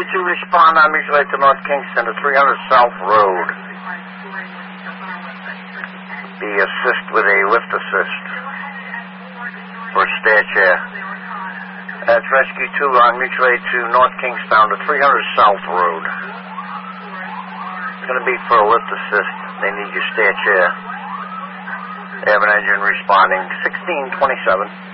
Rescue 2, respond on mutual aid to North Kingston to 300 South Road. Be assist with a lift assist for a stair chair. That's Rescue 2 on mutual aid to North Kingstown to 300 South Road. It's going to be for a lift assist. They need your stair chair. They have an engine responding. 1627.